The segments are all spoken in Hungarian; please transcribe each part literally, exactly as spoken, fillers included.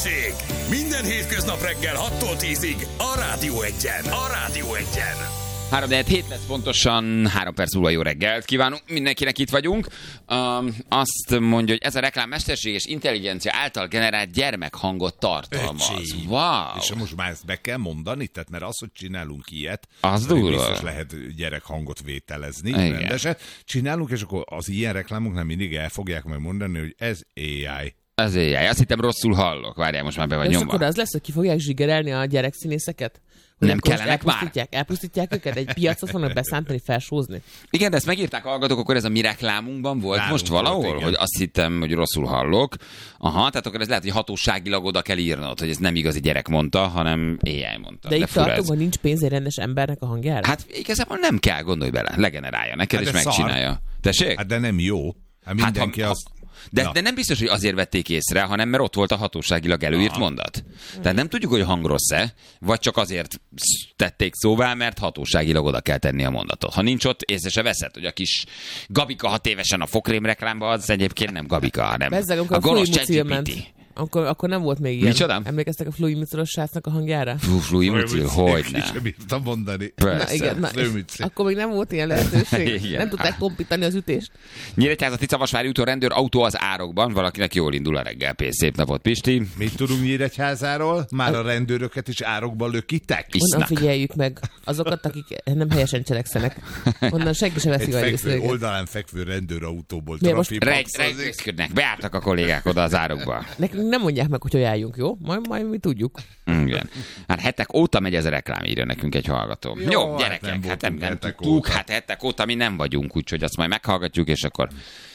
Balázsék! Minden hétköznap reggel hattól tízig a Rádió Egyen. A Rádió Egyen. három hét lesz pontosan, három perc múlva jó reggelt kívánunk, mindenkinek itt vagyunk. Um, azt mondja, hogy ez a reklám mesterséges intelligencia által generált gyermekhangot tartalmaz. Öcsém. Wow! És most már ezt be kell mondani, tehát mert az, hogy csinálunk ilyet, az durva. Biztos lehet gyerekhangot vételezni, igen, rendesen. Csinálunk, és akkor az ilyen reklámok nem mindig el fogják majd mondani, hogy ez á i. Az á i. Azt hittem rosszul hallok. Várjál, most már be vagy és nyomva. akkor az lesz, hogy ki fogják zsigerelni a gyerekszínészeket? Hogy Nem kellenek elpusztítják, már? Elpusztítják őket? Egy piacot fognak beszántani, felsózni? Igen, de ezt megírták a hallgatók, akkor ez a mi reklámunkban volt Nálunk most valahol, volt, hogy azt hittem, hogy rosszul hallok. Aha, tehát akkor ez lehet, hogy hatóságilag oda kell írnod, hogy ez nem igazi gyerek mondta, hanem á i mondta. De, de itt tartunk, ez. hogy nincs pénz egy rendes embernek a hangjára? Hát igazából nem kell, gondolj bele, legenerálja neked, hát és megcsinálja. Szar. Tessék? Hát de nem jó. Hát mindenki hát, ha, azt... De, de nem biztos, hogy azért vették észre, hanem mert ott volt a hatóságilag előírt Aha. mondat. Tehát nem tudjuk, hogy a hang rossz-e, vagy csak azért tették szóvá, mert hatóságilag oda kell tenni a mondatot. Ha nincs ott, észre se veszed, hogy a kis Gabika hat évesen a fokrém reklámba, az egyébként nem Gabika, hanem Bezzeg, a gonosz ChatGPT. Akkor, akkor nem volt még ilyen. Micsoda? Emlékeztek a Flui Miculos srácnak a hangjára? Fú, Flui Micul, hogyne. Ki sem bírtam mondani. Persze. Na igen, na, akkor még nem volt ilyen lehetőség. Nem tudták tompítani az ütést. Nyíregyháza Ticavasvári úton rendőr autó az árokban, valakinek jól indul a reggel. Szép napot, Pisti. Mit tudunk Nyíregyházáról? Már a rendőröket is árokban lökítek? Onnan figyeljük meg azokat, akik nem helyesen cselekszenek. Onnan senki sem veszi a részt. Oldalán fekvő rendőrautóból trafipax. Beálltak a kollégák oda az árokba. Nem mondják meg, hogy hogy álljunk, jó? Majd, majd mi tudjuk. Igen. Hát hetek óta megy ez a reklám, írja nekünk egy hallgató. Jó, jó gyerekek, hát nem, hát nem, nem tudtuk, hát hetek óta mi nem vagyunk, úgyhogy azt majd meghallgatjuk, és akkor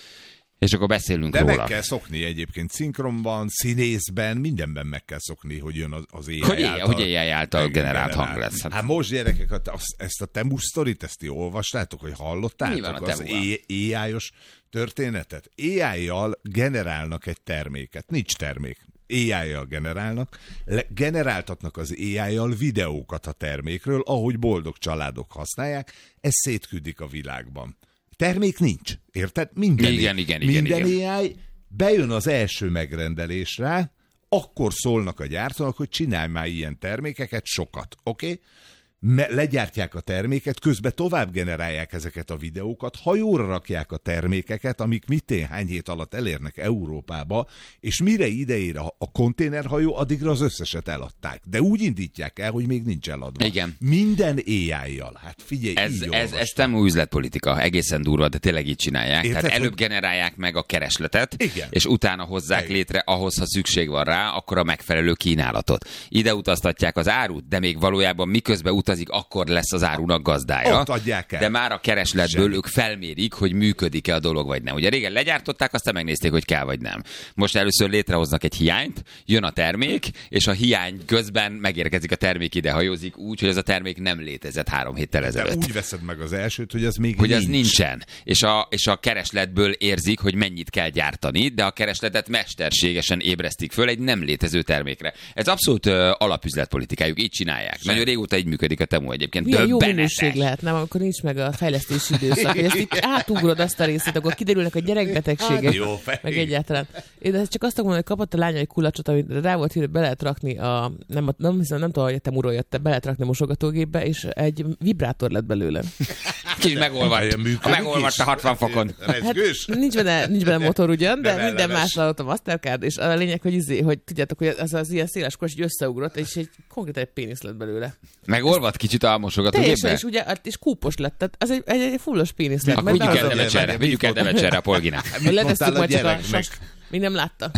és akkor beszélünk De róla. meg kell szokni egyébként szinkronban, színészben, mindenben meg kell szokni, hogy jön az, az á i hogy által. Hogy á i által generált hang lesz. Hát, hát most gyerekek, ezt a Temu sztorit, ezt ti olvastátok, hogy hallottátok az á i-os történetet? á i-jal generálnak egy terméket. Nincs termék. á i-jal generálnak, generáltatnak az á i-jal videókat a termékről, ahogy boldog családok használják, ez szétküldik a világban. Termék nincs, érted? Minden, igen, igen, igen, minden igen. á i bejön az első megrendelésre, akkor szólnak a gyártónak, hogy csinálj már ilyen termékeket, sokat, oké? Okay? Legyártják a terméket, közben tovább generálják ezeket a videókat, hajóra rakják a termékeket, amik mitén hány hét alatt elérnek Európába, és mire ideér a konténerhajó, addigra az összeset eladták. De úgy indítják el, hogy még nincs eladva. Igen. Minden á i-jal. Hát figyelj, ez, így ez, ez nem új üzletpolitika, egészen durva, de tényleg így csinálják. Érted, Tehát előbb hogy... generálják meg a keresletet, Igen. és utána hozzák Igen. létre ahhoz, ha szükség van rá, akkor a megfelelő kínálatot. Ide utaztatják az árut, de még valójában miközben utazik, akkor lesz az árunak gazdája. Ott adják el. De már a keresletből Semmi. Ők felmérik, hogy működik-e a dolog, vagy nem. Ugye régen legyártották, aztán megnézték, hogy kell, vagy nem. Most először létrehoznak egy hiányt, jön a termék, és a hiány közben megérkezik a termék, ide hajózik úgy, hogy ez a termék nem létezett három héttel ezelőtt. De úgy veszed meg az elsőt, hogy az még hogy nincs. az nincsen. És a, és a keresletből érzik, hogy mennyit kell gyártani, de a keresletet mesterségesen ébresztik föl egy nem létező termékre. Ez abszolút uh, alapüzletpolitikájuk, így csinálják. Sem. Nagyon régóta így működik a Temu egyébként. Milyen jó minőség lehet, nem? Amikor nincs meg a fejlesztési időszak, hogy ezt itt átugrod azt a részét, akkor kiderülnek a gyerekbetegségek, jó, meg egyáltalán. Én de csak azt akarom mondani, hogy kapott a lánya egy kulacsot, amit rá volt hírva, be lehet rakni a, nem, nem hiszem, nem tudom, hogy a Temuról jött, be lehet rakni a mosogatógépbe, és egy vibrátor lett belőle. Kicsit megolvadt. Megolvadt a hatvan fokon. Hát, nincs benne, nincs benne motor ugyan, de, de minden más hallottam a Mastercard, és a lényeg, hogy, izé, hogy tudjátok, hogy az az ilyen széles kos, hogy összeugrott, és egy konkrétan egy pénisz lett belőle. Megolvadt kicsit a mosogatógépbe? És ugye, és kúpos lett, tehát az egy, egy, egy fullos pénisz lett. Akkor vigyük el Devecserre, vigyük el Devecserre a polginát. Letesztük majd csak a sas. Még nem látta.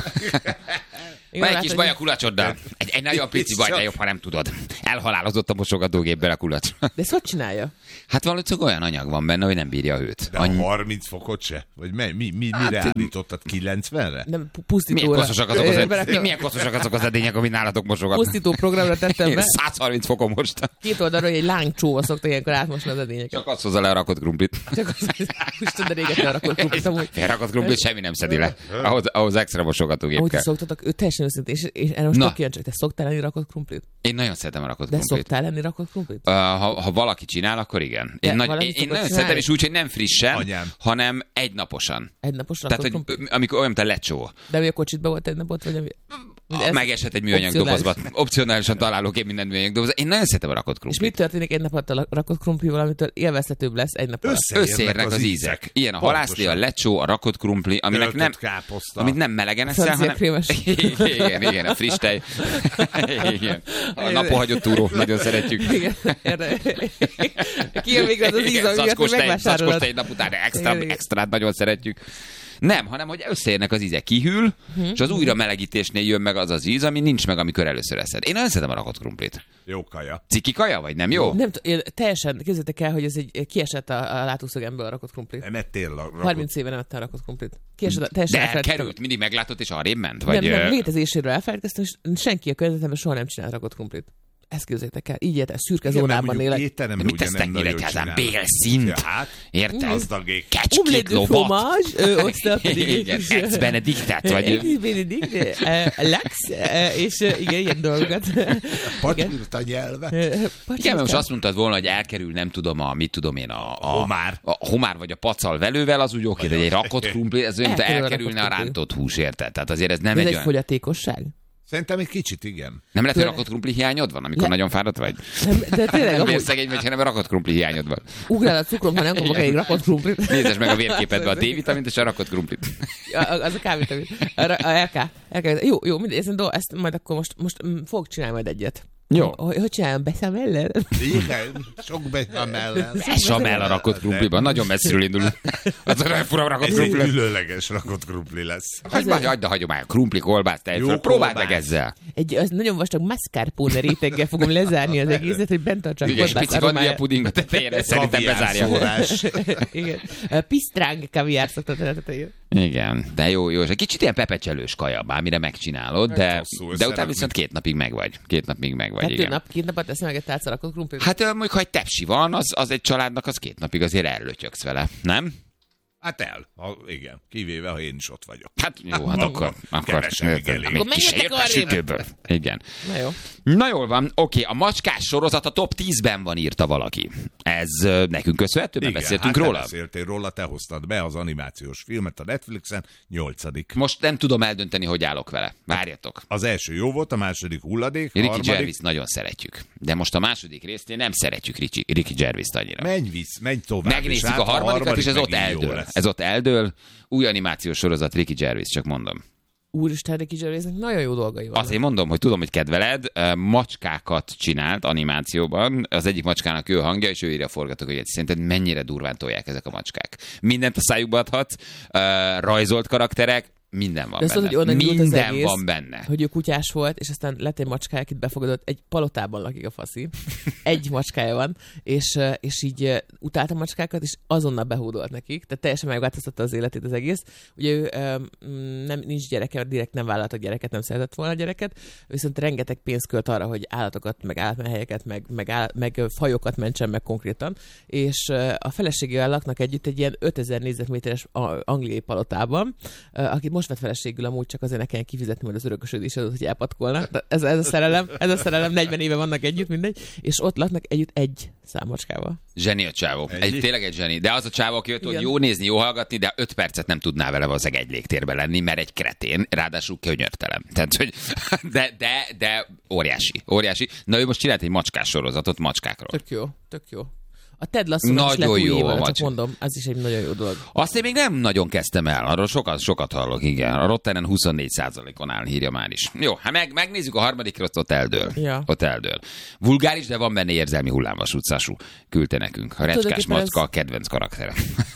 Van egy kis baj a kulacsoddal. Egy, egy nagyon pici baj, de jobb, ha nem tudod. Elhalálozott a mosogatógépben a kulacs. De ezt hogy csinálja? Hát valószínűleg olyan anyag van benne, hogy nem bírja a hőt. De Annyi... harminc fokot se? Vagy mi, mi, mi, hát, mire állítottad? kilencvenre? Nem, pusztítóra. Milyen koszosak azok az, ed... milyen koszosak azok az edények, amit nálatok mosogatnak? Pusztító programra tettem be. száz harminc fokon most. Két oldalról egy lángcsóval szokta ilyenkor átmosni az edényeket. Csak azt hozza le a rakott krumplit. Csak azt, most de régen a rakott krumplit amúgy. Felrakott krumplit semmi nem szedi le. Ahhoz, ahhoz extra mosogatógép kell. Ahogy szoktatok, ő teljesen őszintén, és, és erre most tök kíváncsi, te szoktál lenni rakott krumplit? Én nagyon szeretem a rakott de krumplit. De szoktál lenni rakott krumplit? Uh, ha, ha valaki csinál, akkor igen. Én, nagy, én, én nagyon szeretem, és úgy, hogy nem frissen, Anyám. hanem egynaposan. Egynaposan rakott Tehát, krumplit? hogy amikor olyan, mint a lecsó. De mi a kocsitban volt egy napot, vagy ami... A, megesett egy műanyag dobozba. Opcionálisan találok én minden műanyag dobozba. Én nagyon szeretem a rakott krumplit. És mit történik egy nap alatt a rakott krumplival, amitől élvezhetőbb lesz egy nap alatt? Összeérnek az, az ízek. ízek. Ilyen a halászlé, a lecsó, a rakott krumpli, aminek nem, amit nem melegen eszel, hanem... igen, igen, a friss tej. Igen. A napon hagyott túró, nagyon szeretjük. Igen, kijön végre az az íz, amiatt megvásárolod. Zacskos tej nap után extra, extrát nagyon szeretjük. Nem, hanem hogy összeérnek az ízek, kihűl, hmm. és az újra melegítésnél jön meg az az íz, ami nincs meg, amikor először eszed. Én nagyon szeretem a rakott krumplit. Jó kaja. Ciki kaja, vagy nem jó? Nem, én teljesen, képzeljétek el, hogy ez egy kiesett a, a látószögemből a rakott krumplit. Nem ettél a rakott... harminc éve nem ettem a rakott krumplit. Kiesett, teljesen de elkerült, mindig meglátott, és arrébb ment? Vagy... Nem, nem, létezéséről elfelejtkeztem, és senki a környezetemben soha nem csinált rakott krumplit. Ezt képzeljétek el, így érte, szürke zónában élek. De mit tesztek életesen? Bélszint? Érted? Kecskét, lovat? Igen, ex benediktet, vagy... Ex benedikt, lax, és igen, ilyen dolgokat. Pacsírt a nyelve. Igen, most azt mondtad volna, hogy elkerül, nem tudom, a, mit tudom én, a, a homár. A homár vagy a pacal velővel, az úgy oké, de egy rakott krumpli, ez olyan, elkerülne a rántott hús, érted? Tehát azért ez nem egy olyan... Ez egy fogyatékosság? Szerintem egy kicsit, igen. Nem lehet, hogy rakott krumpli hiányod van, amikor Le... nagyon fáradt vagy? Nem, de tényleg... Nem vérszegény vagy, hanem rakott krumpli hiányod van. Ugrál a cukrom, ha nem kapok egy rakott krumplit. Nézd meg a vérképedbe a D-vitamint és a rakott krumplit. Az a K-vitamin. A, a LK. LK. Jó, jó, mindegy, ezt, ezt majd akkor most, most fogok csinálni majd egyet. Jó. Hogy, hogy csinálom, bechamellel? Igen, sok bechamellel. Bechamel a rakott krumpliban, nagyon messziről indul. Az olyan fura rakott krumpli. Egy különleges rakott krumpli lesz. Hagyd a hagyomány, krumpli, kolbász, tejföl, próbáld meg ezzel. Egy az nagyon vastag mascarpone réteggel fogom lezárni az egészet, hogy bent tartsak kolbász. Igen, és pici vanília puding a tetején, ezt szerintem bezárja. Igen. Pisztráng kaviár szoktat a tetején. Igen, de jó, jó. És egy kicsit ilyen pepecselős kaja, bármire megcsinálod, de, de utána viszont két napig meg vagy. Két napig meg vagy, igen. Nap, két napot teszem meg egy tálca rakott krumplit? Hát mondjuk, ha egy tepsi van, az, az egy családnak, az két napig azért ellötyöksz vele, nem? Hát el, ha, igen, kivéve, ha én is ott vagyok. Hát jó, hát akkor, akkor, akkor menjetek a sütőből. Igen. Na jó. Na jól van, oké, a macskás sorozat a top tízben van, írta valaki. Ez uh, nekünk köszönhető, mert beszéltünk hát róla. beszéltél róla, te hoztad be az animációs filmet a Netflixen, nyolcadik. Most nem tudom eldönteni, hogy állok vele. Várjatok. Az első jó volt, a második hulladék, Ricky harmadik... Gervais nagyon szeretjük. De most a második résznél nem szeretjük Ricky, Ricky Gervais-t annyira. Menj visz, menj tovább. Megnézzük a harmadikat, és ez ott eldől. Ez ott eldől. Új animációs sorozat, Ricky Gervais, csak mondom. Úristen, Ricky Gervaisnek nagyon jó dolgai vannak. Azért mondom, hogy tudom, hogy kedveled, macskákat csinált animációban, az egyik macskának ő hangja, és ő írja a forgatókönyvet. Szerinted mennyire durván tolják ezek a macskák? Mindent a szájukba adhatsz, rajzolt karakterek, minden van de benne. Szóval, hogy minden egész, van benne. Hogy ő kutyás volt, és aztán lett egy macskája, akit befogadott, egy palotában lakik a faszi. Egy macskája van, és, és így utálta a macskákat, és azonnal behódolt nekik, tehát teljesen megváltoztatta az életét az egész. Ugye ő nem, nincs gyereke, direkt nem vállalta gyereket, nem szeretett volna a gyereket, viszont rengeteg pénzt költ arra, hogy állatokat, meg állatmenhelyeket, meg, meg, áll, meg fajokat mentsen meg konkrétan, és a feleségével laknak együtt egy ilyen ötezer négyzetméteres angliai palotában, akit most vett feleségül amúgy, csak azért ne kelljen kifizetni majd az örökösödés adót, hogy elpatkolnak. Ez, ez a szerelem, ez a szerelem, negyven éve vannak együtt, mindegy, és ott laknak együtt egy számocskával. Zseni a csávó. Egy, tényleg egy zseni. De az a csávó, aki ott jó nézni, jó hallgatni, de öt percet nem tudná vele valószínűleg egy légtérben lenni, mert egy kretén, ráadásul könyörtelen. Tehát, hogy de, de, de óriási, óriási. Na ő most csinált egy macskás sorozatot macskákról. Tök jó, tök jó. A Ted Lasso is lett új évvel, csak mondom, ez is egy nagyon jó dolog. Azt én még nem nagyon kezdtem el, arról sokat, sokat hallok, igen. A Rottenen huszonnégy százalékon áll, írja már is. Jó, hát meg, megnézzük a harmadikra, ott eldől. Ja. Ott eldől. Vulgáris, de van benne érzelmi hullámvasútszású. Küldte nekünk. A recskás macska ez... a kedvenc karaktere.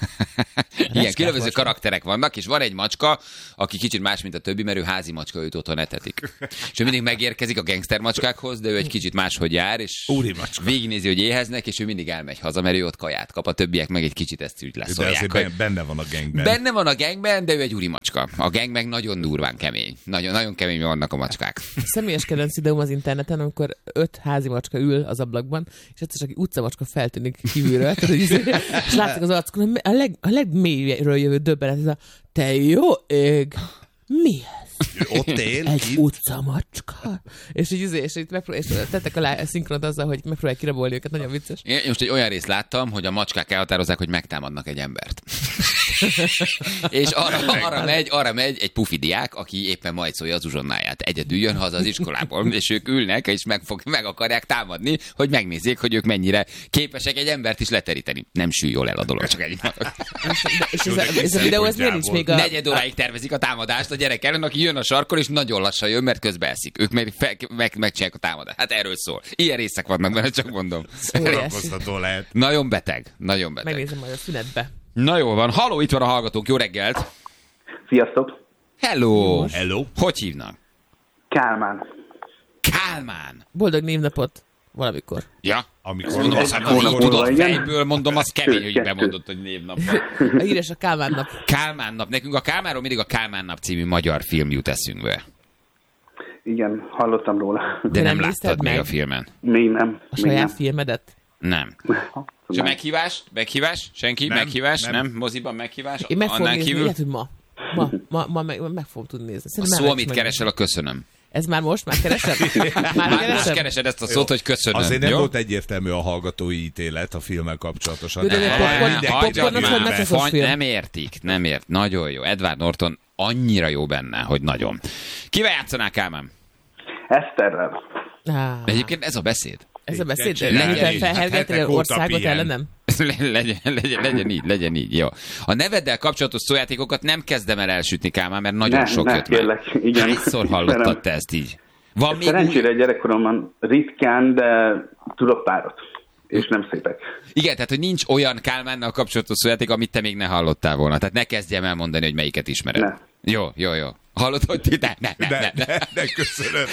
Igen, különböző karakterek vannak, és van egy macska, aki kicsit más, mint a többi, mert ő házi macska, őt otthon etetik. És ő mindig megérkezik a gangster macskákhoz, de ő egy kicsit máshogy jár, és végignézi, hogy éheznek, és ő mindig elmegy haza, mert ő ott kaját kap, a többiek meg egy kicsit ezt úgy leszolják. De azért benne van a gangben. Benne van a gangben, de ő egy úri macska. A gang meg nagyon durván kemény. Nagyon, nagyon kemény vannak a macskák. Személyes kedvenc videóm az interneten, amikor öt házi macska ül az ablakban, és egyszer csak utcamacska feltűnik kívülről, és látszik az arcukon, a, leg, a legmélyről jövő döbbenet, ez a te jó ég, mi ez? Ott él, egy itt? Utcamacska. És így, és így megpróbál, és tettek alá szinkront azzal, hogy megpróbálják kirabolni őket, nagyon vicces. Én most egy olyan részt láttam, hogy a macskák elhatározzák, hogy megtámadnak egy embert. és arra, arra, megy, arra megy egy pufi diák, aki éppen majszolja az uzsonnáját. Egyedül jön haza az iskolából, és ők ülnek, és meg, fog, meg akarják támadni, hogy megnézzék, hogy ők mennyire képesek egy embert is leteríteni. Nem sül jól el a dolog, csak egy És ez a, ez a videó, ez miért nincs még a... Negyed óráig tervezik a támadást a gyerek ellen, aki jön a sarkon, és nagyon lassan jön, mert közben eszik. Ők meg, fe, meg, megcsinálják a támadást. Hát erről szól. Ilyen részek vannak benne, csak mondom. Szórakoztató lehet. Nagyon beteg. Nagyon beteg. Megnézem majd a szünetbe. Na jó van. Halló, itt van a hallgatók. Jó reggelt. Sziasztok! Hello. Hello. Hogy hívnak? Kálmán. Kálmán. Boldog névnapot valamikor. Ja. Amikor Mondom, azt Egy hogy hónap tudod múlva, igen. fejből, mondom, az kemény, hogy Kettő. bemondott, hogy névnap. A híres a Kálmán nap. Kálmán nap. Nekünk a Kálmánról mindig a Kálmán nap című magyar film jut eszünkbe. Igen, hallottam róla. De Te nem nem láttad nézted még meg? a filmen. Még nem. A még saját nem. filmedet. Nem. És a Nem. meghívás? Meghívás? Senki? Nem, meghívás? nem. Nem. Moziban meghívás? Én meg fogom Annál nézni, kívül? lehet, hogy ma. Ma, ma, ma meg, meg fogom tudni nézni. A Szerintem szó, már amit meg- keresel, a köszönöm. Ez már most? Már keresed? Már Már most keresed? keresed ezt a szót, hogy köszönöm. Azért nem jó? volt egyértelmű a hallgatói ítélet a filmmel kapcsolatosan. Jó, de Nem, popcorn- mindenki Hagyjad popcornos jön vagy be. meceszos Fany- film? Nem értik, nem ért. Nagyon jó. Edward Norton annyira jó benne, hogy nagyon. Kivel játszanál, Kálmán? Eszterrel. Á, Egyébként ez a beszéd. ez a beszéd, Legyen miután így. felhergeltél Hát hetek óta országot pihen. ellenem? legyen, legyen, legyen így, legyen így, jó. A neveddel kapcsolatos szójátékokat nem kezdem el elsütni, Kálmán, mert nagyon Ne, sok ne, jött meg. kérlek, igen. Hányszor hallottad Szerem- te ezt így? Van még Szerencsére új... gyerekkoromban ritkán, de tudok párat. És nem szépek. Igen, tehát hogy nincs olyan Kálmánnal kapcsolatos szójáték, amit te még ne hallottál volna. Tehát ne kezdjem el mondani, hogy melyiket ismered. Ne. Jó, jó, jó. Hallod, hogy ti... Ne, ne, ne, De, ne, ne. de, de köszönöm.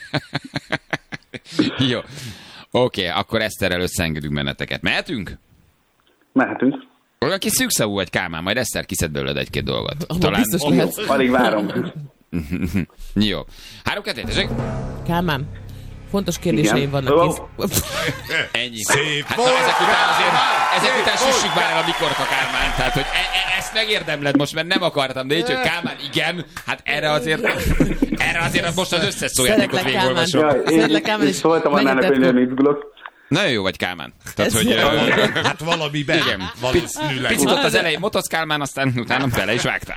Jó. Oké, okay, akkor Eszterrel összeengedünk benneteket. Mehetünk? Mehetünk. Olyan kis szűkszavú vagy, Kálmán, majd Eszter kiszed belőled egy-két dolgot. Abban biztos lehet. Alig várom. Jó. Három kettő, tessék? Kálmán, fontos kérdéseim Igen. vannak. Ó. Kész. Ennyi. Szép Hát volt. na, ezek után azért, ezek után süssük már el a mikorka, Kálmán. Tehát, hogy e- e- ezt megérdemled most, mert nem akartam, de így, hogy Kálmán, igen, hát erre azért, erre azért most az összes szójátékot Szeretlek, végigolvasom. Jaj, én Szeretlek, Kálmán, is és szóltam annának, hogy megnetettem. nem izgulok. Nagyon jó vagy, Kálmán. Tehát, Ez hogy jó. ö, Hát valamiben. Igen. Valószínűleg. picit ott az elején motosz, Kálmán, aztán utána bele is vágtál.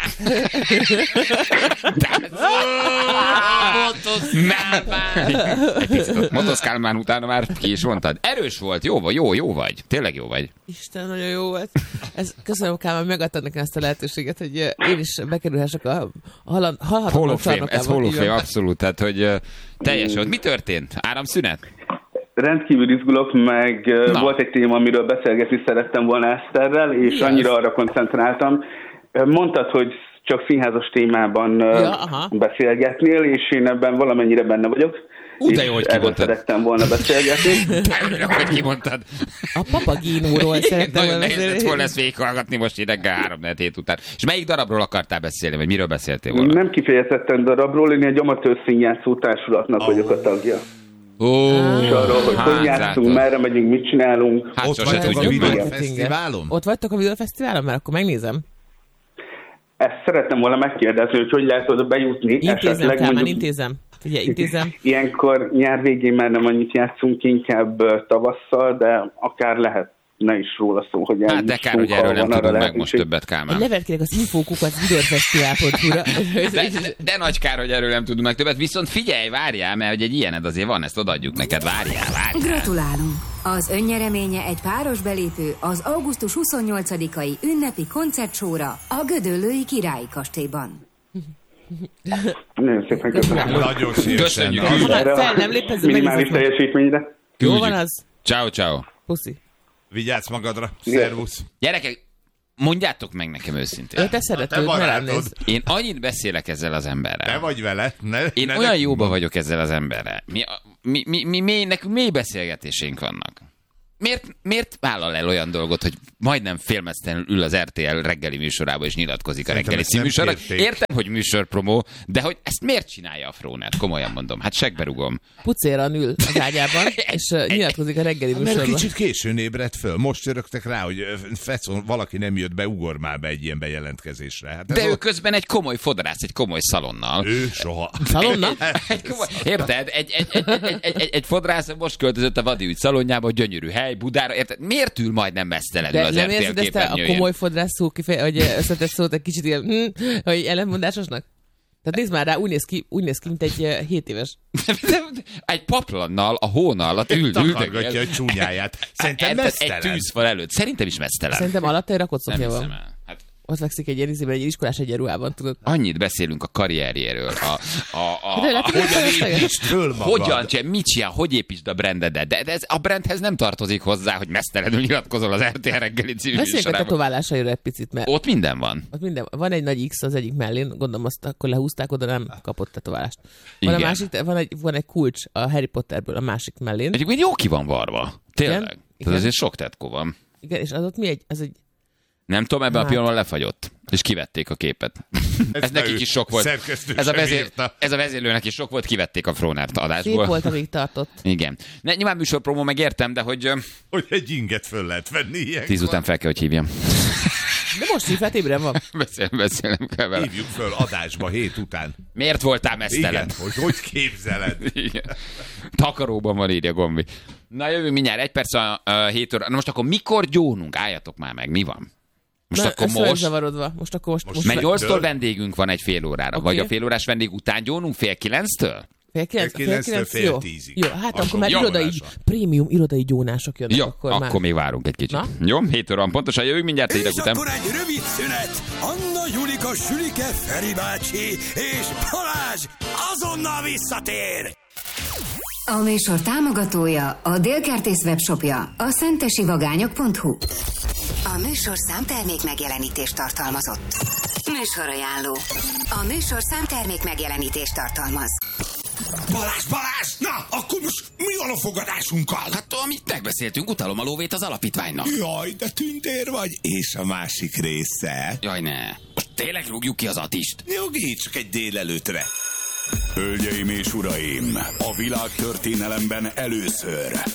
Egy picit ott motosz, Kálmán, utána már ki is mondtad. Erős volt, jó vagy, jó, jó vagy. Tényleg jó vagy. Isten, nagyon jó volt. Ez, köszönöm, Kálmán, megadtad nekem ezt a lehetőséget, hogy ö, én is bekerülhessek a, a halan- Hall halhatatlan of Fame, ez csarnokába. Hall of Így Fame, van. abszolút. Tehát, hogy ö, teljes volt. Mi történt? Áramszünet? Rendkívül izgulok, meg ö, Na. volt egy téma, amiről beszélgetni szerettem volna Eszterrel, és Mi az? annyira arra koncentráltam. Ö, Mondtad, hogy csak színházas témában ö, Ja, aha. beszélgetnél, és én ebben valamennyire benne vagyok. Ú, de és jó, hogy erről kimondtad. szerettem volna beszélgetni. Örülök, hogy kimondtad. A papagínóról szerettem Nagyon volna nehéz lett beszélni. volna ezt végighallgatni most így reggel három hét után. És melyik darabról akartál beszélni, vagy miről beszéltél volna? Nem kifejezetten darabról, én egy amatőr színjátszó társulatnak vagyok a tagja. Ó, És arról, hogy hogy játszunk, látod. merre megyünk, mit csinálunk. Hát Ott sose vagytok a tudjuk meg. videófesztiválon? Ott vagytok a videófesztiválon, mert akkor megnézem. Ezt szerettem volna megkérdezni, hogy hogy lehet oda bejutni. Intézem, Esetleg Kálmán, mondjuk- intézem. Ugye, intézem. Ilyenkor nyár végén már nem annyit játszunk, inkább ö, tavasszal, de akár lehetne is róla szó, hogy Hát de kár, hogy eljussunk, erről ha nem van arra tudunk meg most lehetőség. többet, Egy Kálmán. levelet kérek az infókukat videófesztivál pont hu-ra. De, de, de nagy kár, hogy erről nem tudunk meg többet. Viszont figyelj, várjál, mert hogy egy ilyened azért van, ezt odaadjuk neked. Várjál, várjál. Gratulálunk! Az önnyereménye egy páros belépő az augusztus huszonnyolcadikai ünnepi koncertsóra a Gödöllői Királyi Kastélyban. Nagyon szépen köszönöm. Nagyon szívesen. Köszönjük. Az- Ha már Erre fel a nem lépesz, minimális megnézed meg. teljesítményre. Jó van az? Ciao, ciao. Puszi. Vigyázz magadra. Szervusz. Gyerekek, mondjátok meg nekem őszintén. Ő te szeretőd, ne barátod. rám nézz. Én annyit beszélek ezzel az emberrel. Te vagy vele. Ne, Én ne olyan nekünk jóba mondd. vagyok ezzel az emberrel. Mi, mi, mi, mi, mi, nekünk mély beszélgetésénk vannak. Miért, miért vállal el olyan dolgot, hogy majdnem félmeztelenül ül az er té el reggeli műsorába és nyilatkozik a Szerintem reggeli ezt nem címűsorra? kérték. Értem, hogy műsorpromó, de hogy ezt miért csinálja a Fróner? Komolyan mondom. Hát segberugom. Pucéran ül az ágyában, és uh, nyilatkozik a reggeli Mert műsorban. kicsit későn ébredt föl. Most örögtek rá, hogy ö, fecon, valaki nem jött be, ugor már be egy ilyen bejelentkezésre. Hát ez De ő ott- közben egy komoly fodrász, egy komoly szalonnal. ő soha. Szalonna? Egy komoly, érted? Egy, egy, egy, egy, egy, egy, egy fodrász most költözött a vadi ügy szalonjába, gyönyörű hely, Pest-Győr-hely, Budára, érted? Miért ül majdnem mesztelenül De az nem er té el érzed ezt a képernyőjén? komoly fodrászó kifej, hogy összetett szót egy kicsit ilyen, hm, hogy ellentmondásosnak? Tehát nézd már rá, úgy néz ki, úgy néz ki mint egy hét éves. Egy paplannal a hóna alatt ült, Takargatja a csúnyáját. Szerintem mesztelen. Egy tűzfal előtt. Szerintem is mesztelen. Szerintem alatt egy rakott Nem szoknya hiszem van. el. Hát Ott fekszik egy erizében, egy iskolás egyenruhában, tudod. annyit beszélünk a karrierjéről. A, a, a, De a, lehet, hogy hogyan felesleges. építsd föl magad. Hogyan csinál, mit csinál, hogy építsd a brandedet. De, de ez a brandhez nem tartozik hozzá, hogy mesztelenül nyilatkozol az er té el reggeli című Beszéljünk a műsorában. tetoválásairól egy picit, mert Ott minden van. ott minden, van egy nagy X az egyik mellén, gondolom azt akkor lehúzták, oda nem kapott tetoválást. Van, a Igen. másik, van, egy, van egy kulcs a Harry Potterből a másik mellén. Egyébként jó ki van varva. Tényleg. Igen? Tehát Igen. azért sok tetkó van. Igen, és az ott mi egy, az egy, Nem tudom, ebben Hát. a pillanatban lefagyott. És kivették a képet. Ez, ez ne nekik ő, is sok volt. szerkesztő Ez a, sem vezér, írta. ez a vezérlőnek is sok volt, kivették a Frónárt szép adásból. volt, amíg tartott. Igen. Ne, nyilván műsorpromó megértem, de hogy ö, Hogy egy inget föl lehet venni ilyenkor. tíz után fel kell, hogy hívjam. De most hívhat ébren van. Beszél, beszélnem kell vele. Hívjuk föl adásba hét után. Miért voltál mesztelen? Igen, hogy hogy képzeled? Igen. Takaróban van, írja Gombi. Na jövünk mindjárt, egy perc a, a hét óra. Na most akkor mikor gyónunk? Álljatok már meg, mi van? Most Na, akkor ezt vagyok most... zavarodva. Most akkor most, Most most Mert meg- nyolctól Től? vendégünk van egy fél órára. Oké. Vagy a fél órás vendég után gyónunk fél kilenctől? fél kilenc, Fél fél kilenctől kilenc, fél jó. tízig. Jó, hát akkor, Akkor már jó irodai, adása. prémium irodai gyónások jönnek. Jó, akkor, akkor, már. még várunk egy kicsit. Na? Jó, hét óra van pontosan, jövünk mindjárt hírek És után. akkor egy rövid szünet. Anna, Julika, Sülike, Feri bácsi és Balázs azonnal visszatér. A műsor támogatója a Délkertész webshopja, a szentesivagányok pont hu. A műsor számtermék megjelenítést tartalmazott. Műsorajánló. A műsor számtermék megjelenítést tartalmaz. Balázs, Balázs! Na, akkor most mi van a fogadásunkkal? Hát amit megbeszéltünk, utalom a lóvét az alapítványnak. Jaj, de tündér vagy. És a másik része? Jaj, ne. Most tényleg rúgjuk ki az Atist. Nyugi, csak egy délelőtre. Hölgyeim és uraim, a világtörténelemben először